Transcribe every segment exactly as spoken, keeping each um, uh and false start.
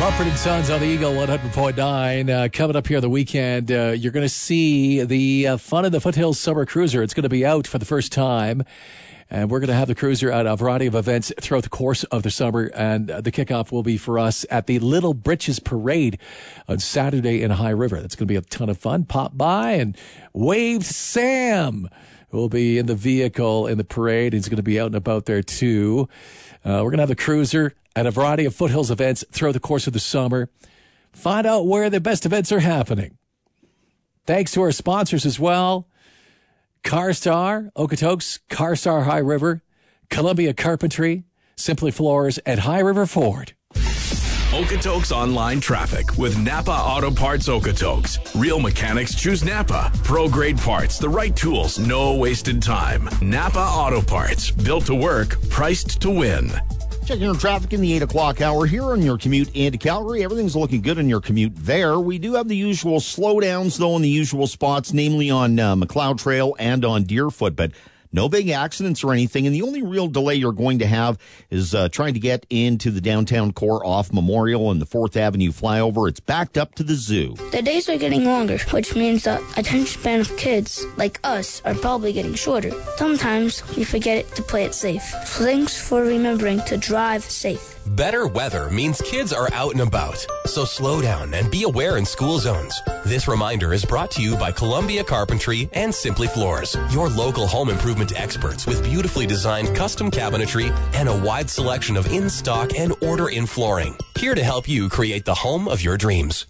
Mumford and Sons on the Eagle one hundred point nine. Uh, coming up here on the weekend, uh, you're going to see the uh, Fun in the Foothills Summer Cruiser. It's going to be out for the first time. And we're going to have the cruiser at a variety of events throughout the course of the summer. And uh, the kickoff will be for us at the Little Britches Parade on Saturday in High River. That's going to be a ton of fun. Pop by and wave to Sam, who will be in the vehicle in the parade. He's going to be out and about there too. Uh, we're going to have the cruiser at a variety of Foothills events throughout the course of the summer. Find out where the best events are happening. Thanks to our sponsors as well. CarStar, Okotoks, CarStar High River, Columbia Carpentry, Simply Floors, and High River Ford. Okotoks Online Traffic with Napa Auto Parts Okotoks. Real mechanics choose Napa. Pro-grade parts, the right tools, no wasted time. Napa Auto Parts, built to work, priced to win. Checking on traffic in the eight o'clock hour here on your commute into Calgary. Everything's looking good on your commute there. We do have the usual slowdowns, though, in the usual spots, namely on uh, McLeod Trail and on Deerfoot, but no big accidents or anything. And the only real delay you're going to have is uh, trying to get into the downtown core off Memorial and the fourth Avenue flyover. It's backed up to the zoo. The days are getting longer, which means the attention span of kids like us are probably getting shorter. Sometimes we forget to play it safe. So thanks for remembering to drive safe. Better weather means kids are out and about, so slow down and be aware in school zones. This reminder is brought to you by Columbia Carpentry and Simply Floors, your local home improvement experts with beautifully designed custom cabinetry and a wide selection of in-stock and order-in flooring. Here to help you create the home of your dreams.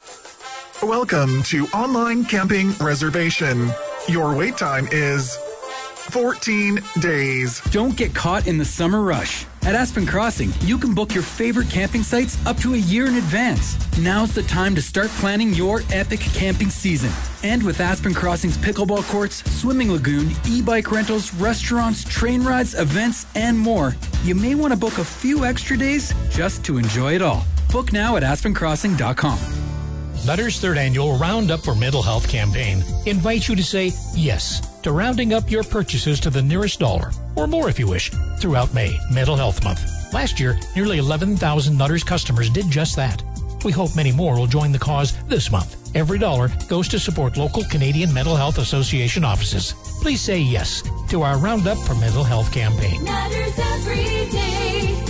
Welcome to Online Camping Reservation. Your wait time is fourteen days. Don't get caught in the summer rush. At Aspen Crossing, you can book your favorite camping sites up to a year in advance. Now's the time to start planning your epic camping season. And with Aspen Crossing's pickleball courts, swimming lagoon, e-bike rentals, restaurants, train rides, events, and more, you may want to book a few extra days just to enjoy it all. Book now at aspen crossing dot com. Nutter's third annual Roundup for Mental Health campaign invites you to say yes to rounding up your purchases to the nearest dollar, or more if you wish, throughout May, Mental Health Month. Last year, nearly eleven thousand Nutter's customers did just that. We hope many more will join the cause this month. Every dollar goes to support local Canadian Mental Health Association offices. Please say yes to our Roundup for Mental Health campaign. Nutter's Everyday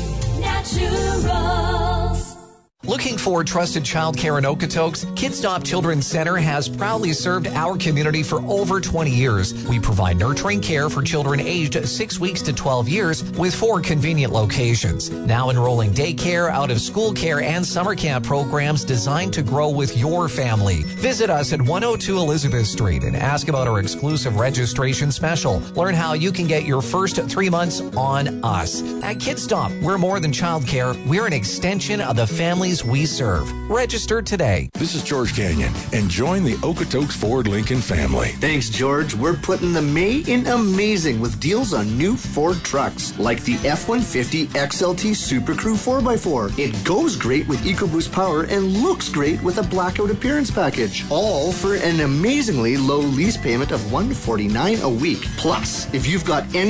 Naturals. Looking for trusted childcare in Okotoks? KidStop Children's Center has proudly served our community for over twenty years. We provide nurturing care for children aged six weeks to twelve years with four convenient locations. Now enrolling daycare, out-of-school care, and summer camp programs designed to grow with your family. Visit us at one oh two Elizabeth Street and ask about our exclusive registration special. Learn how you can get your first three months on us. At KidStop, we're more than childcare. We're an extension of the families we serve. Register today. This is George Canyon, and join the Okotoks Ford Lincoln family. Thanks, George. We're putting the May in amazing with deals on new Ford trucks, like the F one fifty X L T Super Crew four by four. It goes great with EcoBoost power and looks great with a blackout appearance package. All for an amazingly low lease payment of one hundred forty-nine dollars a week. Plus, if you've got any